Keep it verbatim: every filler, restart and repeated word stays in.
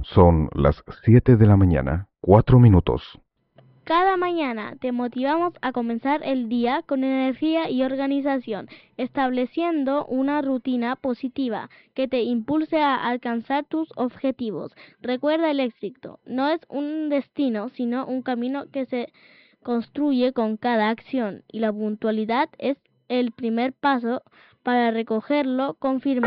Son las siete de la mañana, cuatro minutos. Cada mañana te motivamos a comenzar el día con energía y organización, estableciendo una rutina positiva que te impulse a alcanzar tus objetivos. Recuerda, el éxito no es un destino, sino un camino que se construye con cada acción, y la puntualidad es el primer paso para recogerlo con firmeza.